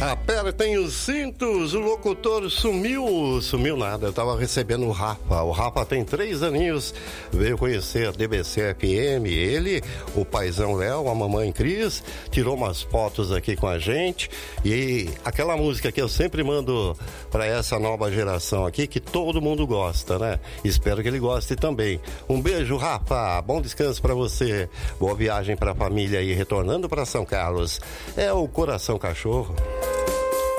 Apertem os cintos, o locutor sumiu nada, eu tava recebendo o Rafa tem 3 aninhos, veio conhecer a DBC FM, ele, o paizão Léo, a mamãe Cris, tirou umas fotos aqui com a gente, e aquela música que eu sempre mando pra essa nova geração aqui, que todo mundo gosta, né? Espero que ele goste também. Um beijo, Rafa, bom descanso pra você, boa viagem pra família e retornando pra São Carlos, é o Coração Cachorro.